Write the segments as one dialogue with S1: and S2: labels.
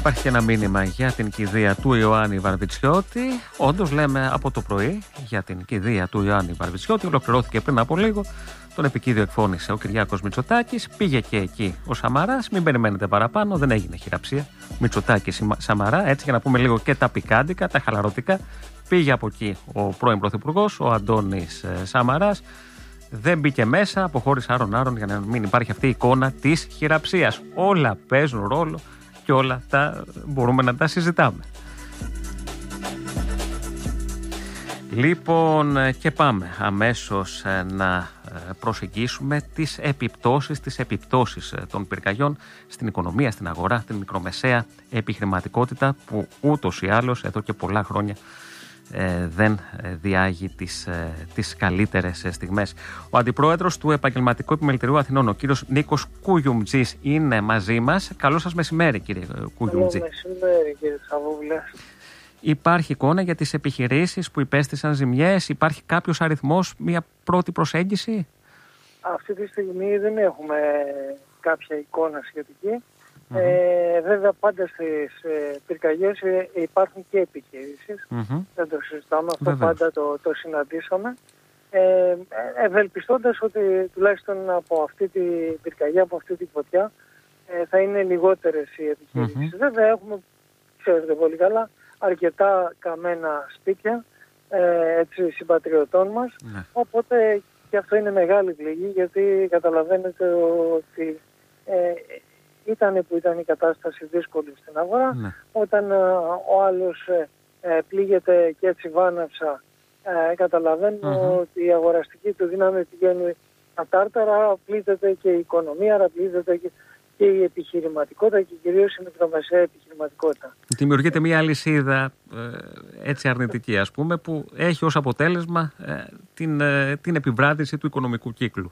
S1: Υπάρχει και ένα μήνυμα για την κηδεία του Ιωάννη Βαρβιτσιώτη. Όντως, λέμε από το πρωί για την κηδεία του Ιωάννη Βαρβιτσιώτη. Ολοκληρώθηκε πριν από λίγο. Τον επικίδιο εκφώνησε ο Κυριάκος Μητσοτάκης. Πήγε και εκεί ο Σαμαράς. Μην περιμένετε παραπάνω, δεν έγινε χειραψία. Μητσοτάκης Σαμαρά, έτσι για να πούμε λίγο και τα πικάντικα, τα χαλαρωτικά. Πήγε από εκεί ο πρώην Πρωθυπουργός, ο Αντώνης Σαμαράς. Δεν μπήκε μέσα, αποχώρησε άρον-άρον για να μην υπάρχει αυτή η εικόνα της χειραψίας. Όλα παίζουν ρόλο και όλα μπορούμε να τα συζητάμε. Λοιπόν, και πάμε αμέσως να προσεγγίσουμε τις επιπτώσεις των πυρκαγιών στην οικονομία, στην αγορά, την μικρομεσαία επιχειρηματικότητα που ούτως ή άλλως εδώ και πολλά χρόνια δεν διάγει τις καλύτερες στιγμές. Ο Αντιπρόεδρος του Επαγγελματικού Επιμελητηρίου Αθηνών, ο κύριος Νίκος Κουγιουμτζής, είναι μαζί μας. Καλό σας μεσημέρι, κύριε Κουγιουμτζή.
S2: Καλό μεσημέρι, κύριε Τσαβούβλα.
S1: Υπάρχει εικόνα για τις επιχειρήσεις που υπέστησαν ζημιές? Υπάρχει κάποιος αριθμός, μια πρώτη προσέγγιση?
S2: Αυτή τη στιγμή δεν έχουμε κάποια εικόνα σχετική. Βέβαια πάντα στις πυρκαγιές υπάρχουν και επιχειρήσεις. Δεν το συζητάμε, αυτό πάντα το συναντήσαμε. Ευελπιστώντας ότι τουλάχιστον από αυτή την πυρκαγιά, από αυτή τη φωτιά θα είναι λιγότερες οι επιχειρήσεις. Βέβαια έχουμε, ξέρετε πολύ καλά, αρκετά καμένα σπίτια συμπατριωτών μας, οπότε και αυτό είναι μεγάλη πληγή, γιατί καταλαβαίνετε ότι ήταν που ήταν η κατάσταση δύσκολη στην αγορά, όταν ο άλλος πλήγεται και έτσι βάναυσα, καταλαβαίνω ότι η αγοραστική του δύναμη πηγαίνει ατάρταρα, πλήττεται και η οικονομία, άρα πλήττεται και η επιχειρηματικότητα και κυρίως η μικρομεσαία επιχειρηματικότητα.
S1: Δημιουργείται μια αλυσίδα έτσι αρνητική, ας πούμε, που έχει ως αποτέλεσμα την επιβράδυση του οικονομικού κύκλου.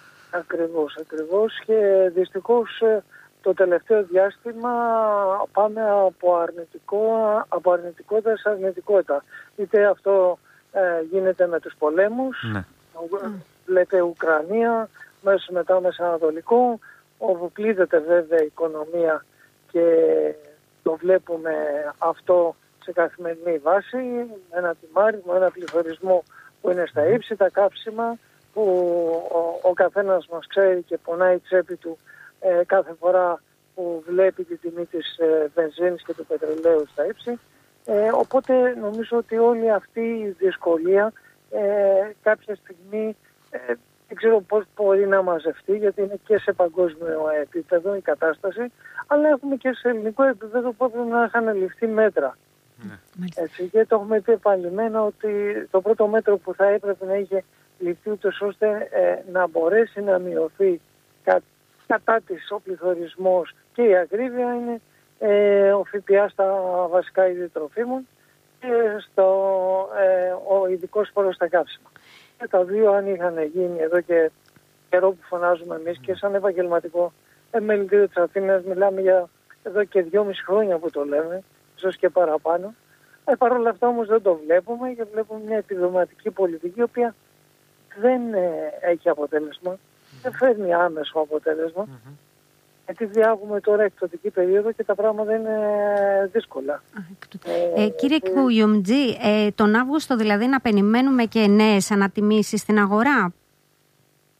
S1: Ακριβώς, και δυστυχώς το τελευταίο διάστημα πάμε από αρνητικότητα σε αρνητικότητα. Είτε αυτό γίνεται με τους πολέμους, βλέπετε Ουκρανία, μετά Μεσανατολικό, όπου πλήττεται βέβαια η οικονομία και το βλέπουμε αυτό σε καθημερινή βάση, ένα τιμάρισμα, ένα πληθωρισμό που είναι στα ύψη, τα κάψιμα που ο καθένας μας ξέρει και πονάει η τσέπη του κάθε φορά που βλέπει τη τιμή της βενζίνης και του πετρελαίου στα ύψη. Οπότε νομίζω ότι όλη αυτή η δυσκολία κάποια στιγμή δεν ξέρω πώς μπορεί να μαζευτεί, γιατί είναι και σε παγκόσμιο επίπεδο η κατάσταση, αλλά έχουμε και σε ελληνικό επίπεδο που πρέπει να είχαν ληφθεί μέτρα. Έτσι, και το έχουμε πει επανειλημμένα ότι το πρώτο μέτρο που θα έπρεπε να είχε ληφθεί ούτως ώστε να μπορέσει να μειωθεί κατά της ο πληθωρισμός και η ακρίβεια είναι ο ΦΠΑ στα βασικά είδη τροφίμων και ο ειδικός φόρος στα καύσιμα. Και τα δύο, αν είχαν γίνει εδώ και καιρό που φωνάζουμε εμείς και σαν επαγγελματικό επιμελητήριο της Αθήνας, μιλάμε για εδώ και 2,5 χρόνια που το λέμε, ίσως και παραπάνω. Παρ' όλα αυτά όμως δεν το βλέπουμε και βλέπουμε μια επιδοματική πολιτική η οποία δεν έχει αποτέλεσμα, δεν φέρνει άμεσο αποτέλεσμα. Γιατί διάγουμε τώρα εκπτωτική περίοδο και τα πράγματα είναι δύσκολα.
S3: Κύριε Κουγιουμτζή, τον Αύγουστο δηλαδή να περιμένουμε και νέες ανατιμήσεις στην αγορά?